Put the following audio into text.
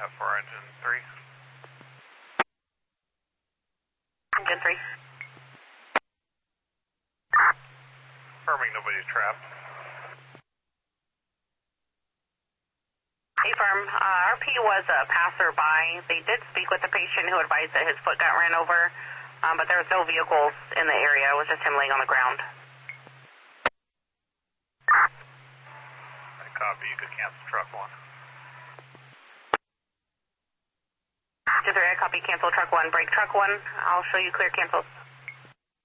F4 engine 3. Engine 3. Confirming nobody's trapped. Hey, firm. RP was a passerby. They did speak with the patient who advised that his foot got ran over, but there was no vehicles in the area. It was just him laying on the ground. I copy. You could cancel truck 1. Just I copy. Cancel truck 1. Break truck 1. I'll show you clear cancels.